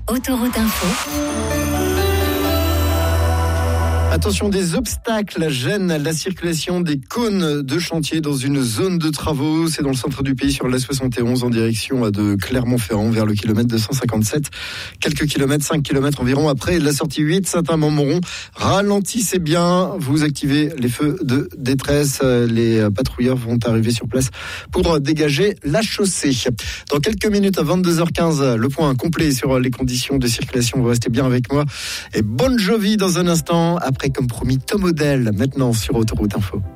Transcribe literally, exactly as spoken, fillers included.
Autoroute Info. Attention, des obstacles gênent la circulation des cônes de chantier dans une zone de travaux. C'est dans le centre du pays sur l'A soixante et onze en direction de Clermont-Ferrand vers le kilomètre deux cent cinquante-sept. Quelques kilomètres, cinq kilomètres environ après la sortie huit Saint-Amand-Montron. Ralentissez bien, vous activez les feux de détresse. Les patrouilleurs vont arriver sur place pour dégager la chaussée. Dans quelques minutes à vingt-deux heures quinze, le point complet sur les conditions de circulation. Vous restez bien avec moi. Et Bon Jovi dans un instant. Après, comme promis, Tom Odell, maintenant sur Autoroute Info.